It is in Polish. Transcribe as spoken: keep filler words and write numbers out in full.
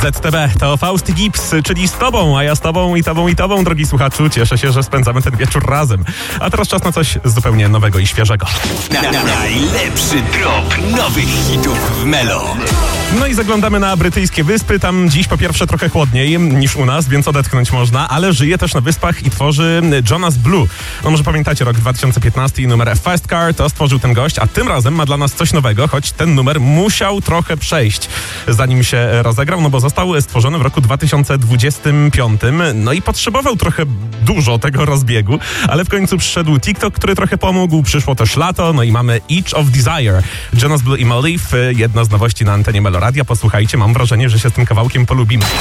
Z T B to Faust Gibbs, czyli z tobą, a ja z tobą i tobą i tobą, drogi słuchaczu. Cieszę się, że spędzamy ten wieczór razem. A teraz czas na coś zupełnie nowego i świeżego. Na, na, najlepszy drop nowych hitów w Melo. No i zaglądamy na brytyjskie wyspy. Tam dziś po pierwsze trochę chłodniej niż u nas, więc odetchnąć można, ale żyje też na wyspach i tworzy Jonas Blue. No może pamiętacie rok dwa tysiące piętnasty i numer Fast Car, to stworzył ten gość, a tym razem ma dla nas coś nowego, choć ten numer musiał trochę przejść, zanim się rozegrał, no bo został stworzony w roku dwa tysiące dwudziestym piątym, no i potrzebował trochę dużo tego rozbiegu, ale w końcu przyszedł TikTok, który trochę pomógł, przyszło też lato, no i mamy Each of Desire. Jonas Blue i Molly, jedna z nowości na antenie Melo Radia. Posłuchajcie, mam wrażenie, że się z tym kawałkiem polubimy.